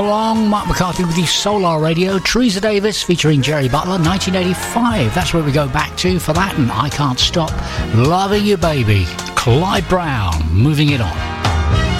Along, Mark McCarthy with the Solar Radio. Teresa Davis featuring Jerry Butler, 1985. That's where we go back to for that, and I Can't Stop Loving You Baby. Clyde Brown, moving it on.